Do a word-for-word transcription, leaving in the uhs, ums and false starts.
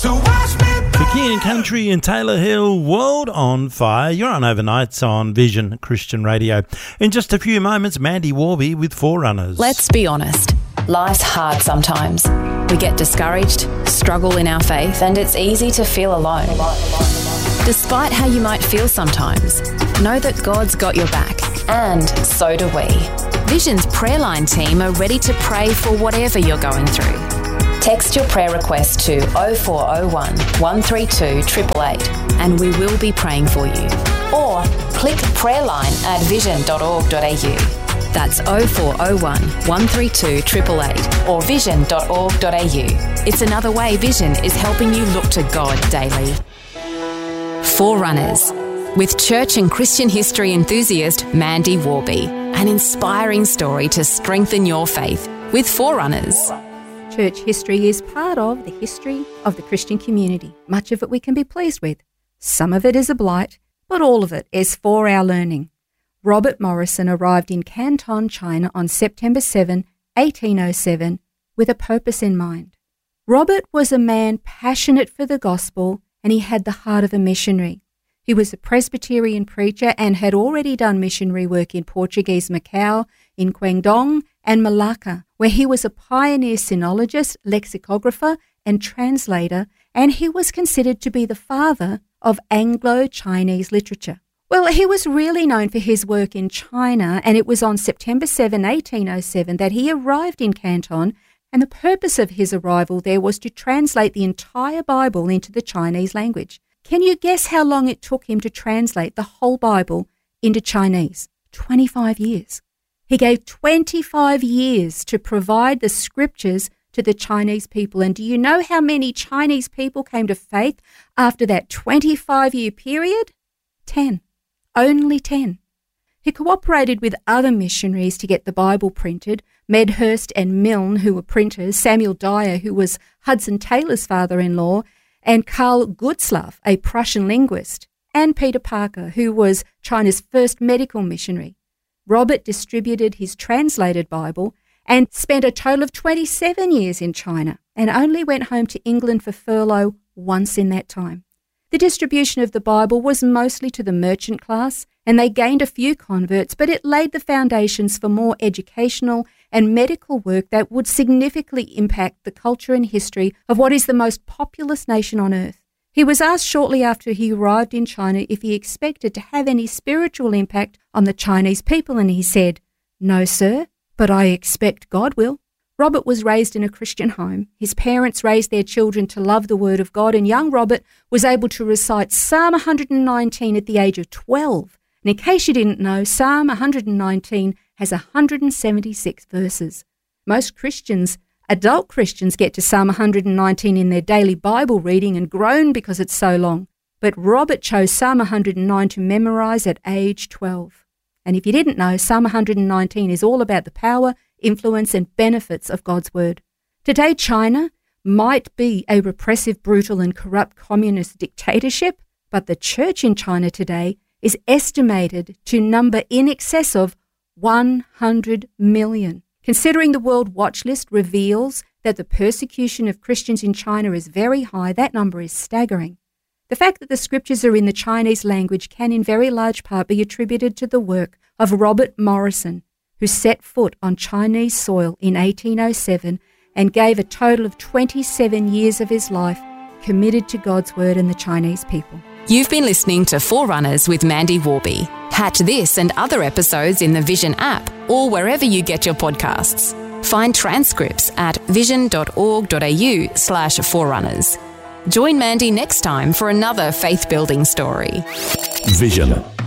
The King and Country in Taylor Hill, World on Fire. You're on Overnights on Vision Christian Radio. In just a few moments, Mandy Warby with Forerunners. Let's be honest. Life's hard sometimes. We get discouraged, struggle in our faith, and it's easy to feel alone. Despite how you might feel sometimes, know that God's got your back, and so do we. Vision's prayer line team are ready to pray for whatever you're going through. Text your prayer request to oh four oh one, one three two, eight eight eight and we will be praying for you. Or click prayerline at vision dot org dot a u. That's oh four oh one, one three two, eight eight eight or vision dot org dot a u. It's another way Vision is helping you look to God daily. Forerunners, with church and Christian history enthusiast Mandy Warby. An inspiring story to strengthen your faith with Forerunners. Church history is part of the history of the Christian community. Much of it we can be pleased with. Some of it is a blight, but all of it is for our learning. Robert Morrison arrived in Canton, China on September seventh, eighteen oh seven, with a purpose in mind. Robert was a man passionate for the gospel, and he had the heart of a missionary. He was a Presbyterian preacher and had already done missionary work in Portuguese Macau, in Guangdong and Malacca, where he was a pioneer sinologist, lexicographer and translator, and he was considered to be the father of Anglo-Chinese literature. Well, he was really known for his work in China, and it was on September seventh, eighteen oh seven that he arrived in Canton, and the purpose of his arrival there was to translate the entire Bible into the Chinese language. Can you guess how long it took him to translate the whole Bible into Chinese? twenty-five years. He gave twenty-five years to provide the scriptures to the Chinese people. And do you know how many Chinese people came to faith after that twenty-five-year period? Ten. Only ten. He cooperated with other missionaries to get the Bible printed, Medhurst and Milne, who were printers, Samuel Dyer, who was Hudson Taylor's father-in-law, and Karl Gutzlaff, a Prussian linguist, and Peter Parker, who was China's first medical missionary. Robert distributed his translated Bible and spent a total of twenty-seven years in China and only went home to England for furlough once in that time. The distribution of the Bible was mostly to the merchant class, and they gained a few converts, but it laid the foundations for more educational and medical work that would significantly impact the culture and history of what is the most populous nation on earth. He was asked shortly after he arrived in China if he expected to have any spiritual impact on the Chinese people, and he said, "No, sir, but I expect God will." Robert was raised in a Christian home. His parents raised their children to love the Word of God, and young Robert was able to recite Psalm one hundred nineteen at the age of twelve. And in case you didn't know, Psalm one hundred nineteen has one hundred seventy-six verses. Most Christians, adult Christians, get to Psalm one hundred nineteen in their daily Bible reading and groan because it's so long. But Robert chose Psalm one hundred nine to memorize at age twelve. And if you didn't know, Psalm one hundred nineteen is all about the power, influence and benefits of God's Word. Today, China might be a repressive, brutal and corrupt communist dictatorship, but the church in China today is estimated to number in excess of one hundred million. Considering the World Watch List reveals that the persecution of Christians in China is very high, that number is staggering. The fact that the scriptures are in the Chinese language can in very large part be attributed to the work of Robert Morrison, who set foot on Chinese soil in eighteen oh seven and gave a total of twenty-seven years of his life committed to God's Word and the Chinese people. You've been listening to Forerunners with Mandy Warby. Catch this and other episodes in the Vision app or wherever you get your podcasts. Find transcripts at vision dot org dot a u slash forerunners. Join Mandy next time for another faith-building story. Vision